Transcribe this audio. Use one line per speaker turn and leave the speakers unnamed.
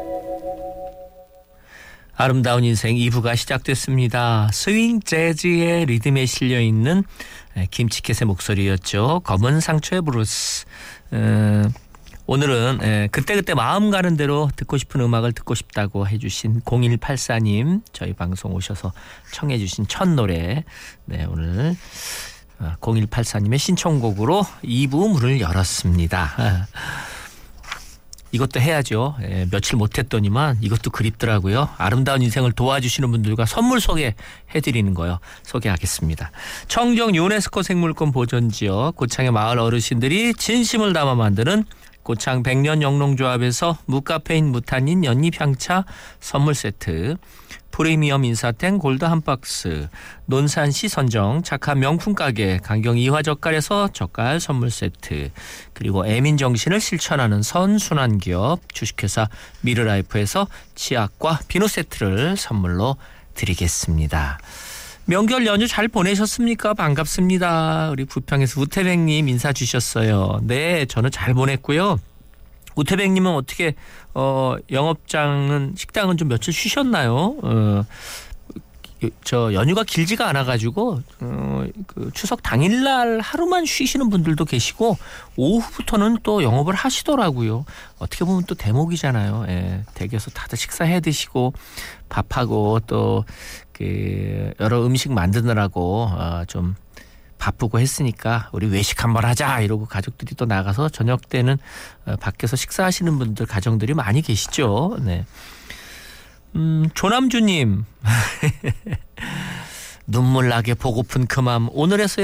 아름다운 인생 2부가 시작됐습니다. 스윙 재즈의 리듬에 실려있는 김치캣의 목소리였죠. 검은 상처의 브루스. 오늘은 그때그때 마음 가는 대로 듣고 싶은 음악을 듣고 싶다고 해주신 0184님 저희 방송 오셔서 청해 주신 첫 노래, 네, 오늘 0184님의 신청곡으로 2부 문을 열었습니다. 이것도 해야죠. 며칠 못했더니만 이것도 그립더라고요. 아름다운 인생을 도와주시는 분들과 선물 소개해드리는 거요. 소개하겠습니다. 청정 유네스코 생물권 보존지역 고창의 마을 어르신들이 진심을 담아 만드는 고창 백년 영농조합에서 무카페인 무탄닌 연잎향차 선물 세트, 프리미엄 인사탱 골드 한 박스, 논산시 선정 착한 명품 가게 강경 이화젓갈에서 젓갈 선물 세트, 그리고 애민정신을 실천하는 선순환 기업 주식회사 미르라이프에서 치약과 비누 세트를 선물로 드리겠습니다. 명절 연휴 잘 보내셨습니까? 반갑습니다. 우리 부평에서 우태백님 인사 주셨어요. 네, 저는 잘 보냈고요. 우태백님은 어떻게 영업장은 식당은 좀 며칠 쉬셨나요? 저 연휴가 길지가 않아가지고 그 추석 당일날 하루만 쉬시는 분들도 계시고 오후부터는 또 영업을 하시더라고요. 어떻게 보면 또 대목이잖아요. 댁에서 다들 식사해 드시고 밥하고 또 그 여러 음식 만드느라고 좀 바쁘고 했으니까 우리 외식 한번 하자 이러고 가족들이 또 나가서 저녁 때는 밖에서 식사하시는 분들 가정들이 많이 계시죠. 네. 조남주님 눈물 나게 보고픈 그 맘 오늘에서야